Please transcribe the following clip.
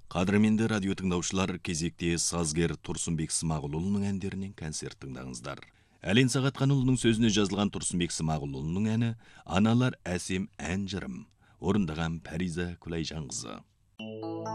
Қадірменді радио тыңдаушылар, кезекте сазгер Тұрсынбек Смағұлұлының әндерінен концерт тыңдаңыздар. Әлен Сағатханұлының сөзіне жазылған Тұрсынбек Смағұлұлының әні «Аналар әсем ән жырым», орындаған Пәриза Күлайжанқызы.